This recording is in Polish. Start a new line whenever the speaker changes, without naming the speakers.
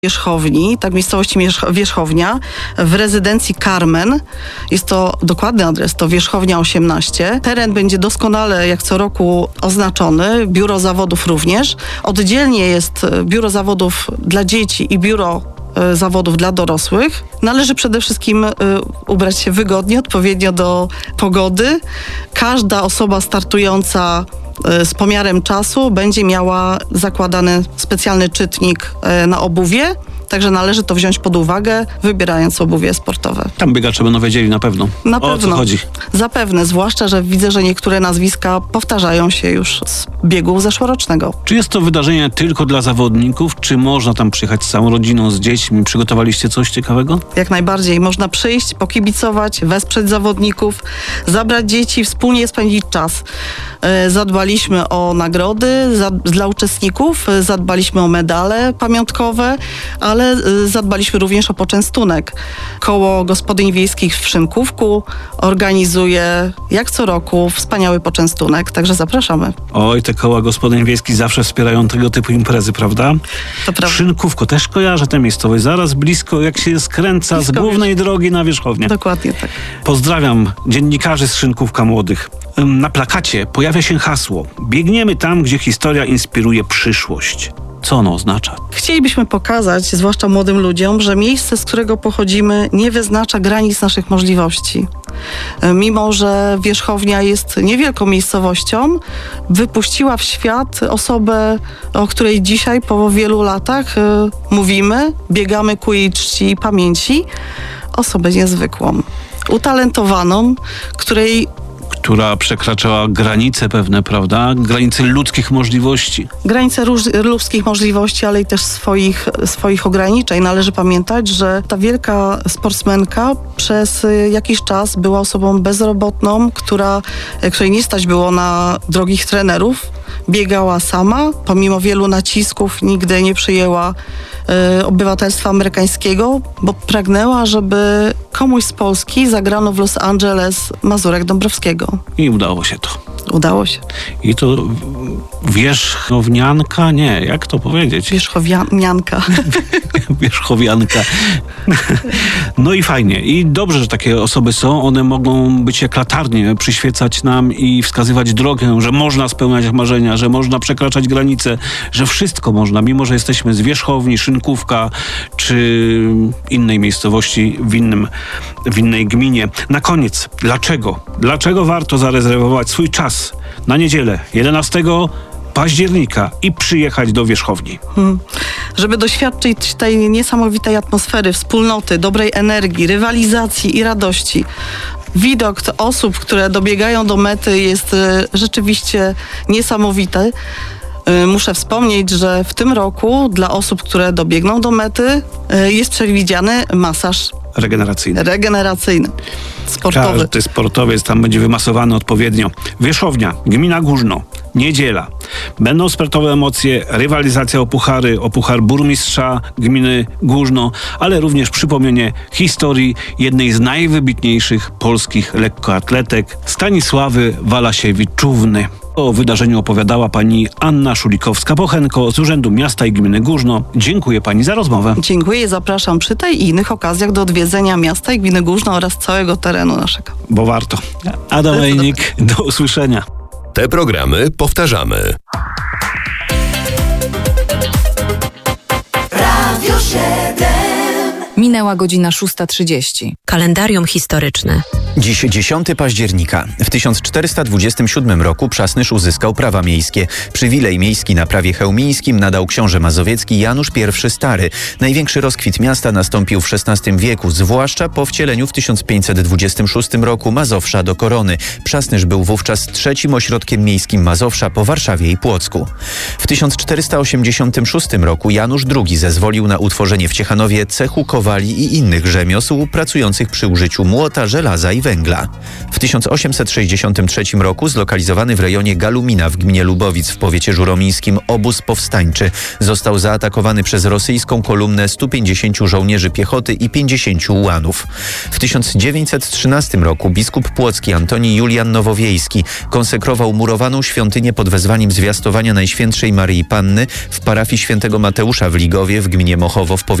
Wierzchowni, tak miejscowości Wierzchownia, w rezydencji Carmen. Jest to dokładny adres, to Wierzchownia 18. Teren będzie doskonale, jak co roku, oznaczony. Biuro zawodów również. Oddzielnie jest biuro zawodów dla dzieci i biuro zawodów dla dorosłych. Należy przede wszystkim ubrać się wygodnie, odpowiednio do pogody. Każda osoba startująca z pomiarem czasu będzie miała zakładany specjalny czytnik na obuwie, także należy to wziąć pod uwagę, wybierając obuwie sportowe.
Tam biegacze będą wiedzieli na pewno. O co chodzi.
Zapewne, zwłaszcza, że widzę, że niektóre nazwiska powtarzają się już z biegu zeszłorocznego.
Czy jest to wydarzenie tylko dla zawodników, czy można tam przyjechać z całą rodziną, z dziećmi? Przygotowaliście coś ciekawego?
Jak najbardziej. Można przyjść, pokibicować, wesprzeć zawodników, zabrać dzieci, wspólnie spędzić czas. Zadbaliśmy o nagrody dla uczestników, zadbaliśmy o medale pamiątkowe, ale zadbaliśmy również o poczęstunek. Koło Gospodyń Wiejskich w Szynkówku organizuje jak co roku wspaniały poczęstunek, także zapraszamy.
Oj, te koła gospodyń wiejskich zawsze wspierają tego typu imprezy, prawda?
To prawda.
Szynkówko też kojarzę tę miejscowość, zaraz blisko, jak się skręca z głównej drogi na Wierzchownię.
Dokładnie tak.
Pozdrawiam dziennikarzy z Szynkówka młodych. Na plakacie pojawia się hasło: biegniemy tam, gdzie historia inspiruje przyszłość. Co ono oznacza?
Chcielibyśmy pokazać, zwłaszcza młodym ludziom, że miejsce, z którego pochodzimy, nie wyznacza granic naszych możliwości. Mimo że Wierzchownia jest niewielką miejscowością, wypuściła w świat osobę, o której dzisiaj po wielu latach mówimy, biegamy ku jej czci i pamięci. Osobę niezwykłą, utalentowaną, która
przekraczała granice pewne, prawda? Granice ludzkich możliwości.
Granice ludzkich możliwości, ale i też swoich ograniczeń. Należy pamiętać, że ta wielka sportsmenka przez jakiś czas była osobą bezrobotną, której nie stać było na drogich trenerów. Biegała sama, pomimo wielu nacisków nigdy nie przyjęła obywatelstwa amerykańskiego, bo pragnęła, żeby komuś z Polski zagrano w Los Angeles Mazurek Dąbrowskiego.
I udało się to.
Udało się.
I to wierzchownianka? Nie, jak to powiedzieć?
Wierzchowianka.
Wierzchowianka. No i fajnie. I dobrze, że takie osoby są. One mogą być jak latarnie, przyświecać nam i wskazywać drogę, że można spełniać marzenia, że można przekraczać granice, że wszystko można, mimo że jesteśmy z Wierzchowni, Szynkówka czy innej miejscowości w innej gminie. Na koniec, dlaczego? Dlaczego warto zarezerwować swój czas na niedzielę 11 października i przyjechać do Wierzchowni?
Żeby doświadczyć tej niesamowitej atmosfery, wspólnoty, dobrej energii, rywalizacji i radości. Widok osób, które dobiegają do mety, jest rzeczywiście niesamowity. Muszę wspomnieć, że w tym roku dla osób, które dobiegną do mety, jest przewidziany masaż regeneracyjny. Sportowy.
Każdy sportowiec tam będzie wymasowany odpowiednio. Wierzchownia, gmina Górzno, niedziela. Będą sportowe emocje, rywalizacja o puchar burmistrza gminy Górzno, ale również przypomnienie historii jednej z najwybitniejszych polskich lekkoatletek, Stanisławy Walasiewicz-Czówny. O wydarzeniu opowiadała pani Anna Szulikowska-Bochenko z Urzędu Miasta i Gminy Górzno. Dziękuję pani za rozmowę.
Dziękuję, zapraszam przy tej i innych okazjach do odwiedzenia miasta i gminy Górzno oraz całego terenu naszego.
Bo warto. Adam Ejnik, do usłyszenia.
Te programy powtarzamy.
Radio 7.
Minęła godzina 6:30.
Kalendarium historyczne.
Dziś 10 października. W 1427 roku Przasnysz uzyskał prawa miejskie. Przywilej miejski na prawie chełmińskim nadał książę mazowiecki Janusz I Stary. Największy rozkwit miasta nastąpił w XVI wieku, zwłaszcza po wcieleniu w 1526 roku Mazowsza do korony. Przasnysz był wówczas trzecim ośrodkiem miejskim Mazowsza po Warszawie i Płocku. W 1486 roku Janusz II zezwolił na utworzenie w Ciechanowie cechu kowali i innych rzemiosł pracujących przy użyciu młota, żelaza i węgla. W 1863 roku zlokalizowany w rejonie Galumina w gminie Lubowic w powiecie żuromińskim obóz powstańczy został zaatakowany przez rosyjską kolumnę 150 żołnierzy piechoty i 50 ułanów. W 1913 roku biskup płocki Antoni Julian Nowowiejski konsekrował murowaną świątynię pod wezwaniem zwiastowania Najświętszej Maryi Panny w parafii świętego Mateusza w Ligowie w gminie Mochowo w powiecie